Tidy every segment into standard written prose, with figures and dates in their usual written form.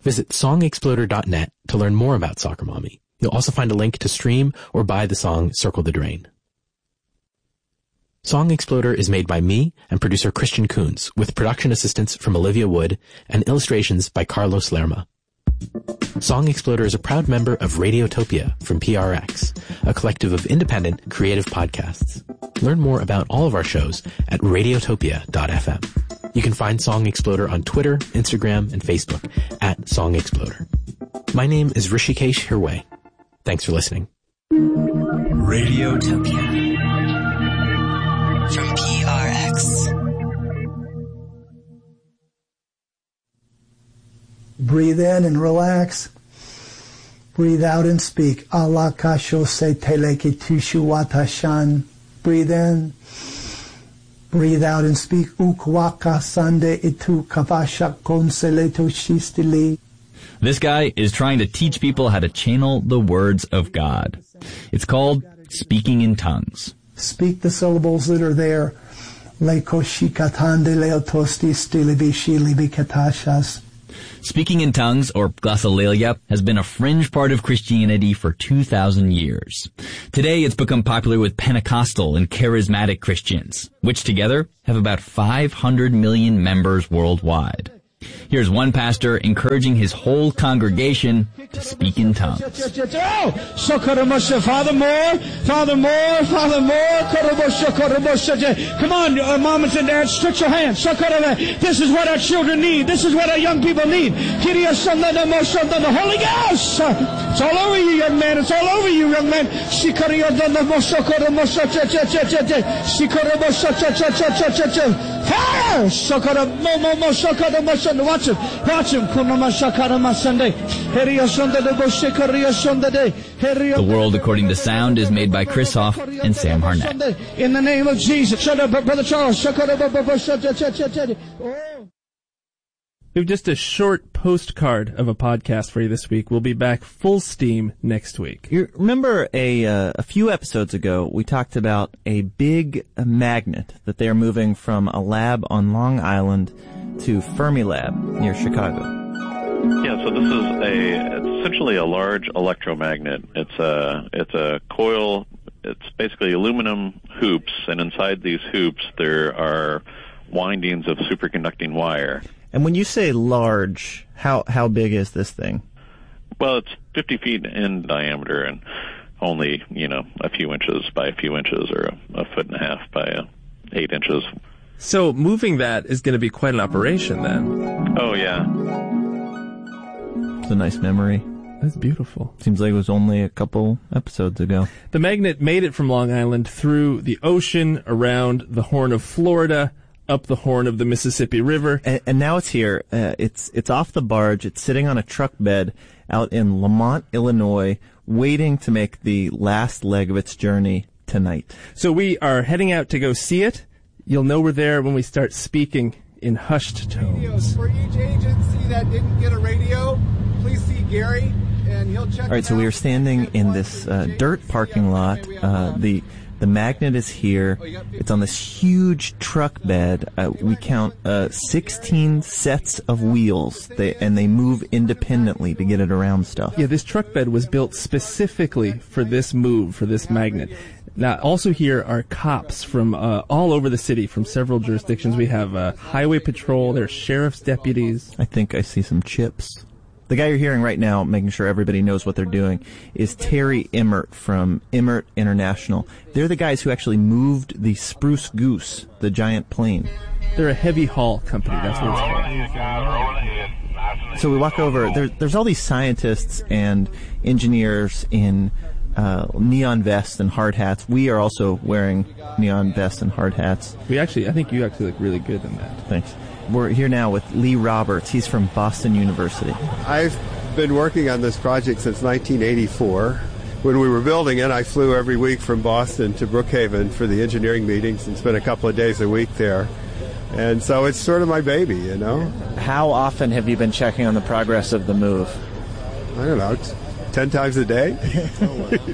Visit songexploder.net to learn more about Soccer Mommy. You'll also find a link to stream or buy the song Circle the Drain. Song Exploder is made by me and producer Christian Coons, with production assistance from Olivia Wood and illustrations by Carlos Lerma. Song Exploder is a proud member of Radiotopia from PRX, a collective of independent, creative podcasts. Learn more about all of our shows at radiotopia.fm. You can find Song Exploder on Twitter, Instagram, and Facebook at Song Exploder. My name is Rishikesh Hirway. Thanks for listening. Radiotopia from PRX. Breathe in and relax. Breathe out and speak. Allah kasho se teleki tushu watashan. Breathe in. Breathe out and speak. Ukwaka sande itu kavasha konseleto shistili. This guy is trying to teach people how to channel the words of God. It's called Speaking in Tongues. Speak the syllables that are there. Lekoshikatande leotosti stilibishili katashas. Speaking in tongues, or glossolalia, has been a fringe part of Christianity for 2,000 years. Today, it's become popular with Pentecostal and charismatic Christians, which together have about 500 million members worldwide. Here's one pastor encouraging his whole congregation to speak in tongues. Father more, Father more, Father more. Come on, mamas and dads, stretch your hands. This is what our children need. This is what our young people need. The Holy Ghost. It's all over you, young man. It's all over you, young man. Fire! Watch him. The World According to Sound is made by Chris Hoff and Sam Harnett. In the name of Jesus. Shut up, Brother Charles. We have just a short postcard of a podcast for you this week. We'll be back full steam next week. You remember a few episodes ago, we talked about a big magnet that they are moving from a lab on Long Island to Fermilab near Chicago. Yeah, so this is it's essentially a large electromagnet. It's a coil. It's basically aluminum hoops, and inside these hoops there are windings of superconducting wire. And when you say large, how big is this thing? Well, it's 50 feet in diameter and only, a few inches by a few inches, or a foot and a half by 8 inches. So moving that is going to be quite an operation then. Oh, yeah. It's a nice memory. That's beautiful. Seems like it was only a couple episodes ago. The magnet made it from Long Island through the ocean, around the Horn of Florida, up the Horn of the Mississippi River. And now it's here. It's off the barge. It's sitting on a truck bed out in Lamont, Illinois, waiting to make the last leg of its journey tonight. So we are heading out to go see it. You'll know we're there when we start speaking in hushed tones. For each agency that didn't get a radio, please see Gary, and he'll check. All right, so we are standing in this dirt parking lot. The magnet is here. It's on this huge truck bed. We count 16 sets of wheels, and they move independently to get it around stuff. Yeah, this truck bed was built specifically for this move, for this magnet. Now, also here are cops from all over the city, from several jurisdictions. We have highway patrol, there's sheriff's deputies. I think I see some chips. The guy you're hearing right now, making sure everybody knows what they're doing, is Terry Emmert from Emmert International. They're the guys who actually moved the Spruce Goose, the giant plane. They're a heavy haul company, that's what it's called. So we walk over, there's all these scientists and engineers in neon vests and hard hats. We are also wearing neon vests and hard hats. I think you actually look really good in that. Thanks. We're here now with Lee Roberts. He's from Boston University. I've been working on this project since 1984. When we were building it, I flew every week from Boston to Brookhaven for the engineering meetings and spent a couple of days a week there. And so it's sort of my baby, How often have you been checking on the progress of the move? I don't know, 10 times a day.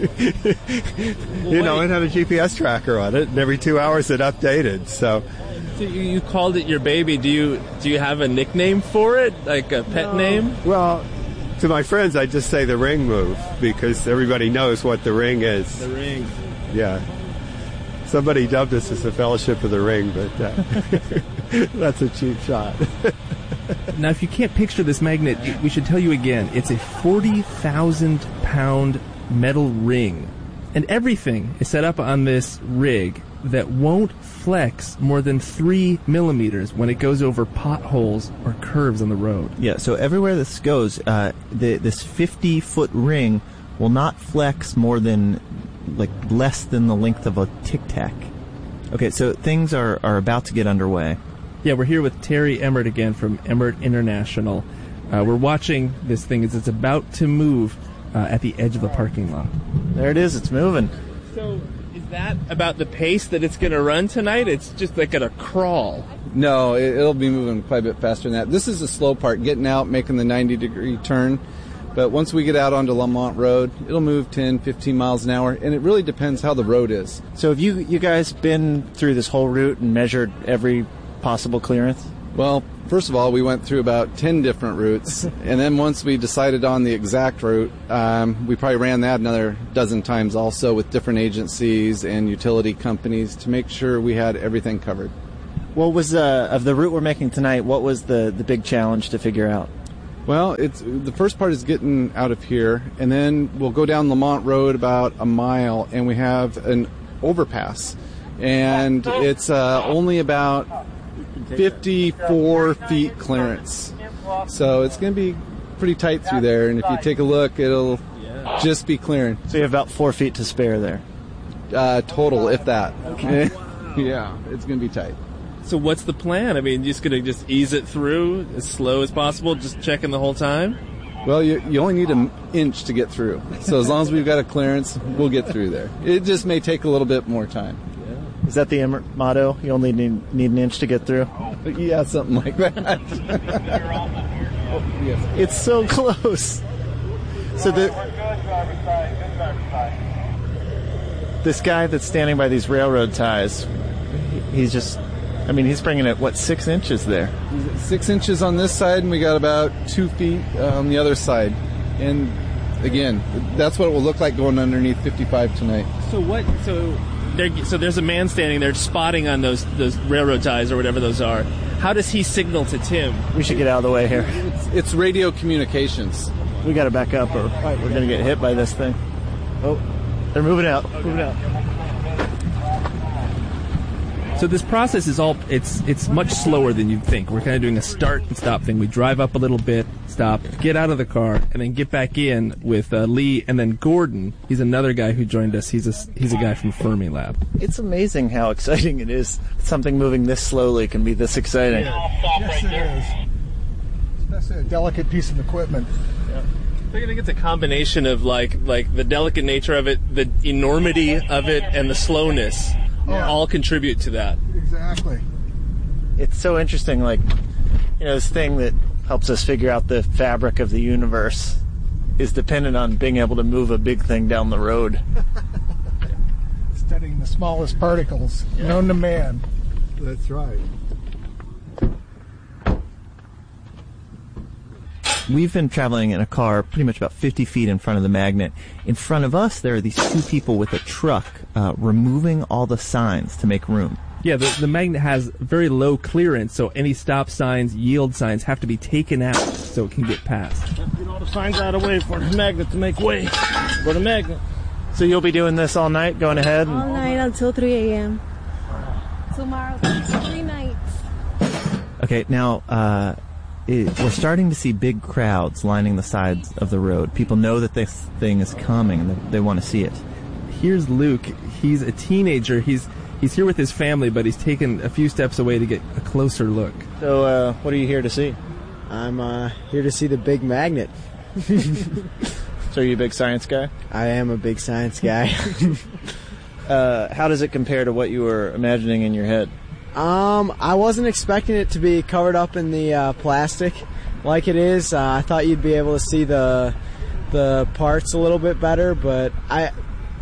It had a GPS tracker on it, and every 2 hours it updated. So So you called it your baby. Do you have a nickname for it, like a pet name? Well, to my friends, I just say the ring move because everybody knows what the ring is. The ring. Yeah. Somebody dubbed us as the Fellowship of the Ring, but that's a cheap shot. Now, if you can't picture this magnet, we should tell you again. It's a 40,000-pound metal ring. And everything is set up on this rig that won't flex more than 3 millimeters when it goes over potholes or curves on the road. Yeah, so everywhere this goes, this 50-foot ring will not flex more than, less than the length of a tic-tac. Okay, so things are about to get underway. Yeah, we're here with Terry Emmert again from Emmert International. We're watching this thing as it's about to move at the edge of the parking lot. There it is, it's moving. So is that about the pace that it's going to run tonight? It's just going to crawl. No, it'll be moving quite a bit faster than that. This is the slow part, getting out, making the 90-degree turn. But once we get out onto Lamont Road, it'll move 10, 15 miles an hour, and it really depends how the road is. So have you guys been through this whole route and measured every possible clearance? Well, first of all, we went through about 10 different routes, and then once we decided on the exact route, we probably ran that another dozen times also with different agencies and utility companies to make sure we had everything covered. What was, of the route we're making tonight, what was the big challenge to figure out? Well, the first part is getting out of here, and then we'll go down Lamont Road about a mile, and we have an overpass, and it's only about 54 feet clearance. So it's going to be pretty tight through there, and if you take a look, it'll just be clearing. So you have about 4 feet to spare there? Total, if that. Okay. Yeah, it's going to be tight. So what's the plan? I mean, you're just going to just ease it through as slow as possible, just checking the whole time? Well, you only need an inch to get through. So as long as we've got a clearance, we'll get through there. It just may take a little bit more time. Is that the Emmert motto? You only need an inch to get through? Yeah, something like that. It's so close. So this guy that's standing by these railroad ties, he's bringing it, 6 inches there? 6 inches on this side, and we got about 2 feet on the other side. And again, that's what it will look like going underneath 55 tonight. So there's a man standing there spotting on those railroad ties or whatever those are. How does he signal to Tim? We should get out of the way here. It's radio communications. We got to back up or we're going to get hit by this thing. Oh, they're moving out. So this process is it's much slower than you'd think. We're kind of doing a start and stop thing. We drive up a little bit, stop, get out of the car, and then get back in with Lee, and then Gordon. He's another guy who joined us. He's a guy from Fermilab. It's amazing how exciting it is. Something moving this slowly can be this exciting. Yes, it is. Especially a delicate piece of equipment. Yeah. I think it's a combination of like the delicate nature of it, the enormity of it, and the slowness. All contribute to that. Exactly. It's so interesting, this thing that helps us figure out the fabric of the universe is dependent on being able to move a big thing down the road. Studying the smallest particles known to man. That's right. We've been traveling in a car pretty much about 50 feet in front of the magnet. In front of us, there are these two people with a truck removing all the signs to make room. Yeah, the magnet has very low clearance, so any stop signs, yield signs have to be taken out so it can get past. Get all the signs out of the way for the magnet to make way for the magnet. So you'll be doing this all night, going ahead? All night until 3 a.m. Tomorrow, 3 nights. Okay, now, we're starting to see big crowds lining the sides of the road. People know that this thing is coming and they want to see it. Here's Luke. He's a teenager. He's here with his family, but he's taken a few steps away to get a closer look. So, what are you here to see? I'm here to see the big magnet. So are you a big science guy? I am a big science guy. How does it compare to what you were imagining in your head? I wasn't expecting it to be covered up in the plastic like it is. I thought you'd be able to see the parts a little bit better, but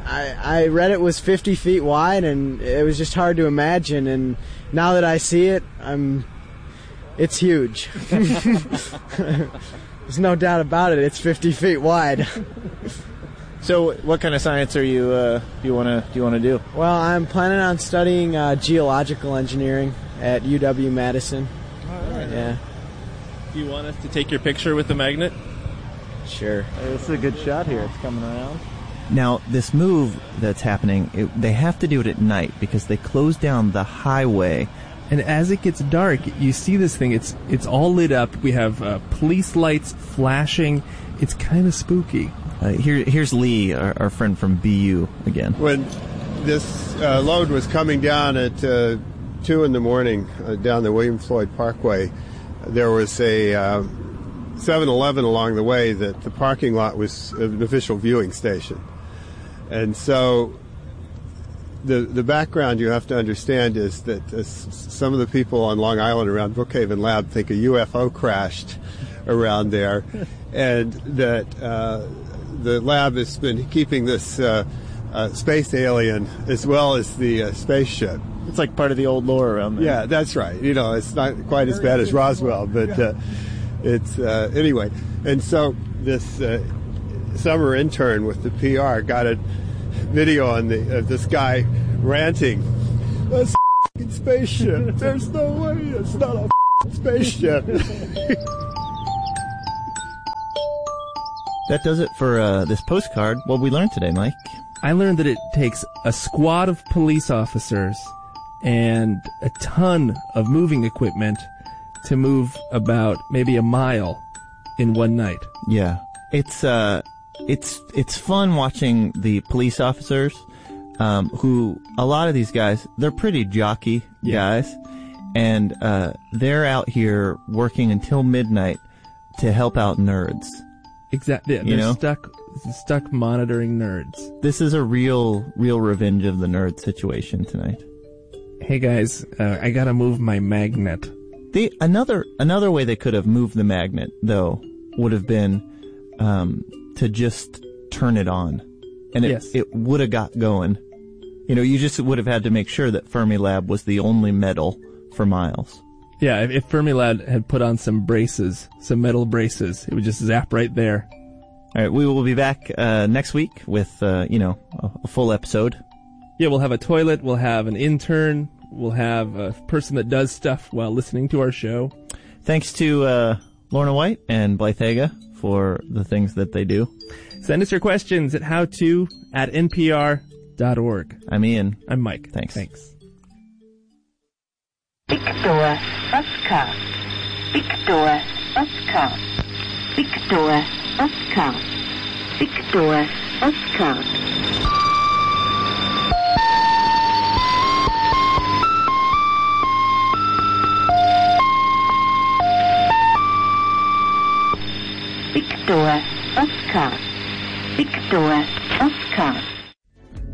I read it was 50 feet wide, and it was just hard to imagine. And now that I see it, it's huge. There's no doubt about it. It's 50 feet wide. So, what kind of science are you do you want to do? Well, I'm planning on studying geological engineering at UW-Madison. All right. Yeah. Do you want us to take your picture with the magnet? Sure. This is a good shot here. It's coming around. Now, this move that's happening, they have to do it at night because they close down the highway. And as it gets dark, you see this thing. It's all lit up. We have police lights flashing. It's kind of spooky. Here's Lee, our friend from BU again. When this load was coming down at 2 in the morning down the William Floyd Parkway, there was a 7-Eleven along the way that the parking lot was an official viewing station. And so the background you have to understand is that some of the people on Long Island around Brookhaven Lab think a UFO crashed around there, and that the lab has been keeping this space alien as well as the spaceship. It's like part of the old lore around there. Yeah, that's right. You know, it's not quite as bad as Roswell, but it's anyway. And so this summer intern with the PR got a video on this guy ranting, "That's a f***ing spaceship. There's no way it's not a f***ing spaceship." That does it for this postcard. What we learned today, Mike? I learned that it takes a squad of police officers and a ton of moving equipment to move about maybe a mile in one night. Yeah. It's fun watching the police officers, who, a lot of these guys, they're pretty jockey guys, and they're out here working until midnight to help out nerds. Exactly. They're stuck monitoring nerds. This is a real revenge of the nerd situation tonight. Hey guys, I gotta move my magnet. Another way they could have moved the magnet, though, would have been to just turn it on, and it would have got going. You know, you just would have had to make sure that Fermilab was the only metal for miles. Yeah, if Fermilab had put on some braces, some metal braces, it would just zap right there. All right, we will be back next week with a full episode. Yeah, we'll have a toilet, we'll have an intern, we'll have a person that does stuff while listening to our show. Thanks to Lorna White and Blythe Haga for the things that they do. Send us your questions at howto@npr.org. I'm Ian. I'm Mike. Thanks. Victor Oscar. Victor Oscar. Victor Oscar. Victor Oscar. Victor Oscar. Victor Oscar.